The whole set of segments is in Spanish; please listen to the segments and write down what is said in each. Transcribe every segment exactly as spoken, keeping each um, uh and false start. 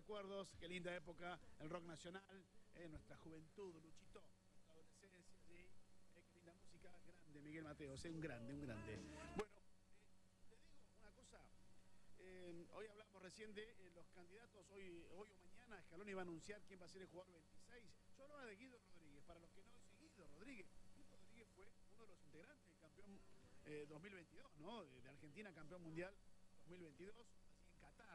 recuerdos, qué linda época, el rock nacional, eh, nuestra juventud, Luchito, nuestra adolescencia, ¿sí? eh, qué linda música, grande, Miguel Mateos, eh, un grande, un grande. Bueno, eh, te digo una cosa, eh, hoy hablamos recién de eh, los candidatos, hoy, hoy o mañana Scaloni va a anunciar quién va a ser el jugador veintiséis. Yo hablaba de Guido Rodríguez, para los que no dicen Guido Rodríguez, Guido Rodríguez fue uno de los integrantes del campeón eh, dos mil veintidós, ¿no? De, de Argentina, campeón mundial dos mil veintidós, así en Qatar.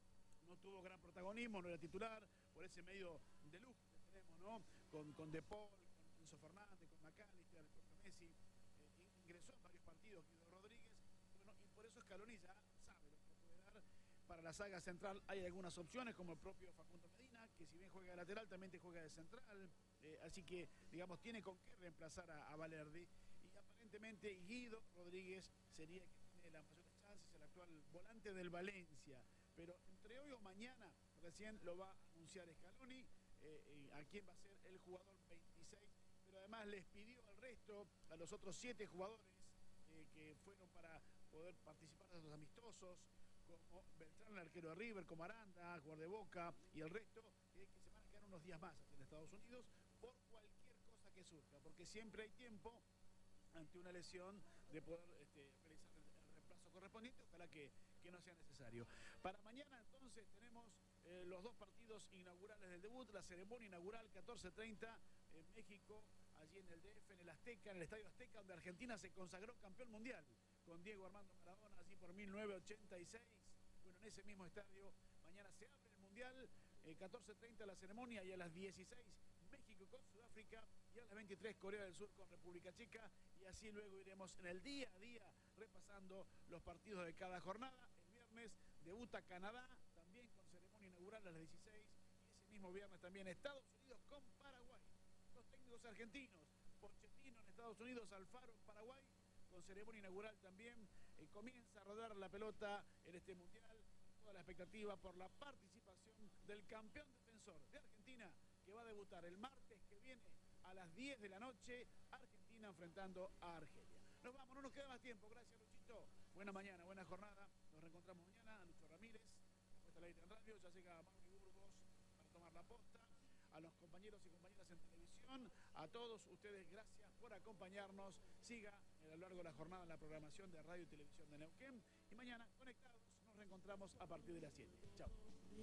No tuvo gran protagonismo, no era titular, por ese medio de lujo que tenemos, ¿no? Con, con De Paul, con Enzo Fernández, con McAllister, con Messi. Eh, ingresó en varios partidos Guido Rodríguez, bueno, y por eso Scaloni ya sabe lo que puede dar. Para la saga central hay algunas opciones, como el propio Facundo Medina, que si bien juega de lateral, también te juega de central. Eh, así que, digamos, tiene con qué reemplazar a, a Valerdi. Y aparentemente Guido Rodríguez sería el que tiene las mayores chances, el actual volante del Valencia. Pero entre hoy o mañana, recién lo va a anunciar Scaloni, eh, eh, a quién va a ser el jugador veintiséis. Pero además les pidió al resto, a los otros siete jugadores eh, que fueron para poder participar de los amistosos, como Beltrán, el arquero de River, como Aranda, jugador de Boca, y el resto, eh, que se van a quedar unos días más aquí en Estados Unidos por cualquier cosa que surja, porque siempre hay tiempo ante una lesión de poder este, realizar el, el reemplazo correspondiente, ojalá que, que no sea necesario. Para mañana entonces tenemos eh, los dos partidos inaugurales del debut, la ceremonia inaugural catorce treinta en México, allí en el D F, en el Azteca, en el Estadio Azteca, donde Argentina se consagró campeón mundial, con Diego Armando Maradona, allí por mil novecientos ochenta y seis. Bueno, en ese mismo estadio, mañana se abre el Mundial, eh, catorce treinta la ceremonia, y a las dieciséis México con Sudáfrica, y a las veintitrés Corea del Sur con República Checa, y así luego iremos en el día a día repasando los partidos de cada jornada. El viernes debuta Canadá, también con ceremonia inaugural a las dieciséis, y ese mismo viernes también Estados Unidos con Paraguay. Los técnicos argentinos, Pochettino en Estados Unidos, Alfaro en Paraguay, con ceremonia inaugural también. Eh, comienza a rodar la pelota en este Mundial, toda la expectativa por la participación del campeón defensor de Argentina, que va a debutar el martes que viene a las diez de la noche, Argentina enfrentando a Argelia. Nos vamos, no nos queda más tiempo. Gracias, Luchito. Buena mañana, buena jornada. Nos reencontramos mañana. A Lucho Ramírez, puesta la en radio, ya llega Mauri Burgos para tomar la posta. A los compañeros y compañeras en televisión, a todos ustedes, gracias por acompañarnos. Siga a lo largo de la jornada en la programación de Radio y Televisión de Neuquén. Y mañana, conectados, nos reencontramos a partir de las siete. Chao.